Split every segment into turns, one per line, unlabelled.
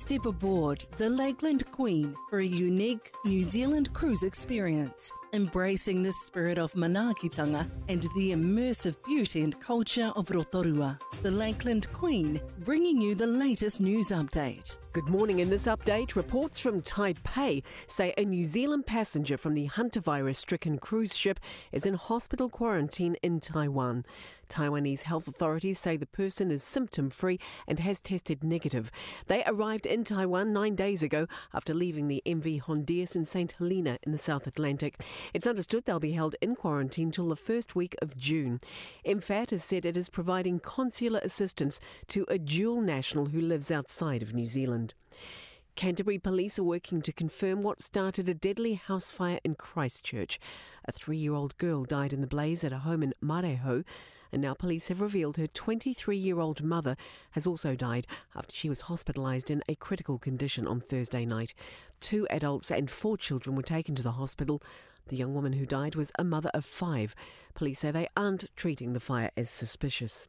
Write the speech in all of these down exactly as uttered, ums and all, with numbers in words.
Step aboard the Lakeland Queen for a unique New Zealand cruise experience, embracing the spirit of manaakitanga and the immersive beauty and culture of Rotorua. The Lakeland Queen, bringing you the latest news update.
Good morning. In this update, reports from Taipei say a New Zealand passenger from the hantavirus-stricken cruise ship is in hospital quarantine in Taiwan. Taiwanese health authorities say the person is symptom-free and has tested negative. They arrived in Taiwan nine days ago after leaving the M V Hondias in Saint Helena in the South Atlantic. It's understood they'll be held in quarantine till the first week of June. M F A T has said it is providing consular assistance to a dual national who lives outside of New Zealand. Canterbury police are working to confirm what started a deadly house fire in Christchurch. A three-year-old girl died in the blaze at a home in Mareho, and now police have revealed her twenty-three-year-old mother has also died after she was hospitalised in a critical condition on Thursday night. Two adults and four children were taken to the hospital. The young woman who died was a mother of five. Police say they aren't treating the fire as suspicious.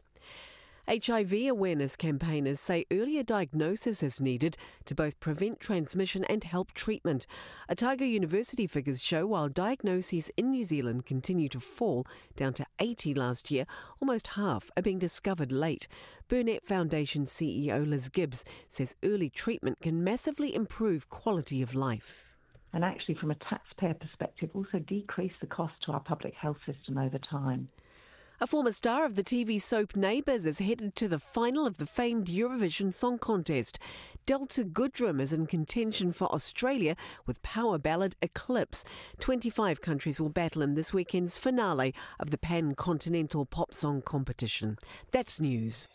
H I V awareness campaigners say earlier diagnosis is needed to both prevent transmission and help treatment. Otago University figures show while diagnoses in New Zealand continue to fall, down to eighty last year, almost half are being discovered late. Burnett Foundation C E O Liz Gibbs says early treatment can massively improve quality of life.
And actually, from a taxpayer perspective, also decrease the cost to our public health system over time.
A former star of the T V soap Neighbours is headed to the final of the famed Eurovision Song Contest. Delta Goodrem is in contention for Australia with power ballad Eclipse. twenty-five countries will battle in this weekend's finale of the pan-continental pop song competition. That's news.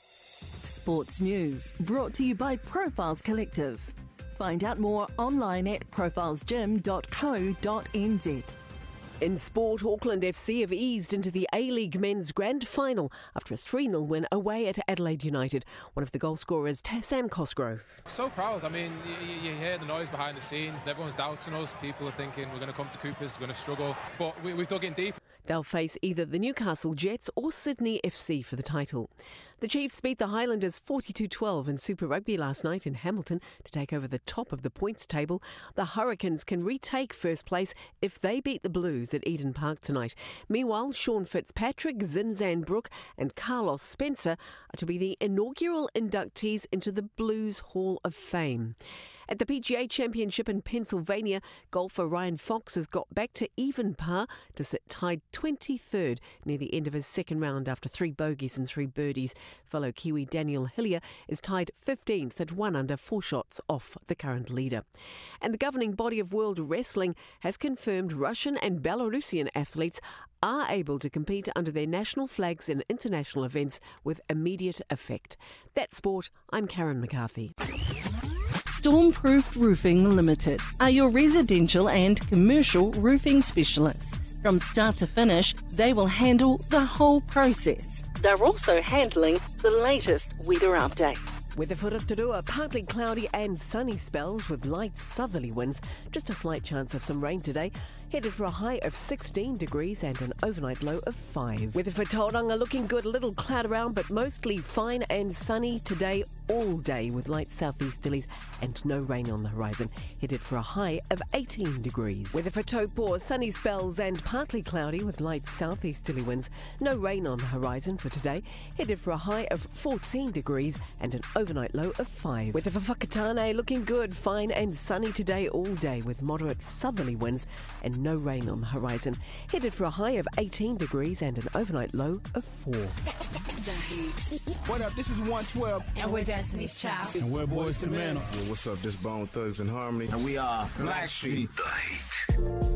Sports news, brought to you by Profiles Collective. Find out more online at profiles gym dot co dot n z.
In sport, Auckland F C have eased into the A-League Men's Grand Final after a three nil win away at Adelaide United. One of the goal scorers, Sam Cosgrove.
So proud. I mean, you, you hear the noise behind the scenes. Everyone's doubting us. People are thinking we're going to come to Coopers, we're going to struggle. But we, we've dug in deep.
They'll face either the Newcastle Jets or Sydney F C for the title. The Chiefs beat the Highlanders forty-two twelve in Super Rugby last night in Hamilton to take over the top of the points table. The Hurricanes can retake first place if they beat the Blues at Eden Park tonight. Meanwhile, Sean Fitzpatrick, Zinzan Brooke and Carlos Spencer are to be the inaugural inductees into the Blues Hall of Fame. At the P G A Championship in Pennsylvania, golfer Ryan Fox has got back to even par to sit tied twenty-third near the end of his second round after three bogeys and three birdies. Fellow Kiwi Daniel Hillier is tied fifteenth at one under, four shots off the current leader. And the governing body of World Wrestling has confirmed Russian and Belarusian athletes are able to compete under their national flags in international events with immediate effect. That's sport. I'm Karen McCarthy.
Stormproof Roofing Limited are your residential and commercial roofing specialists. From start to finish, they will handle the whole process. They're also handling the latest weather update.
Weather for Rotorua, partly cloudy and sunny spells with light southerly winds. Just a slight chance of some rain today. Headed for a high of sixteen degrees and an overnight low of five. Weather for Tauranga looking good, a little cloud around, but mostly fine and sunny today all day with light southeasterlies and no rain on the horizon. Headed for a high of eighteen degrees. Weather for Taupo, sunny spells and partly cloudy with light southeasterly winds. No rain on the horizon for today. Headed for a high of fourteen degrees and an overnight low of five. Weather for Whakatane looking good, fine and sunny today all day with moderate southerly winds and no rain on the horizon. Headed for a high of eighteen degrees and an overnight low of four.
What up? This is one twelve.
And we're Destiny's Child.
And we're Boys to Men.
Yo, what's up? This Bone Thugs and Harmony.
And we are Blackstreet.
The Heat.